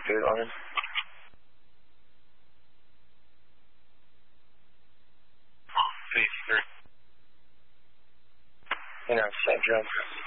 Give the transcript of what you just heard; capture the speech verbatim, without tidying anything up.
through line. Phase three. You know, same drum.